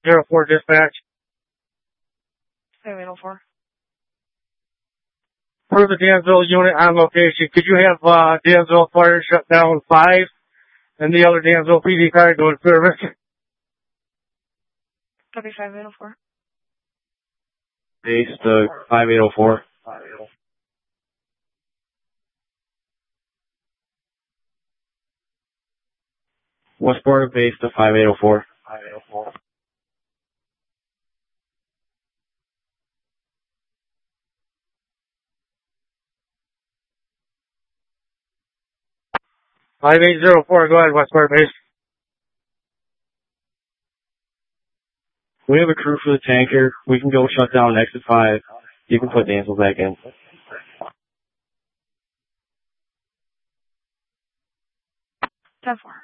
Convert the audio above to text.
5804 dispatch. 5804. For the Danville unit on location, could you have Danville Fire shut down 5 and the other Danville PD car go to service? Copy 5804. Base to 5804. Westport base to 5804. 5804. Go ahead, Westport base. We have a crew for the tanker. We can go shut down exit 5. You can put Danville back in. 10-4.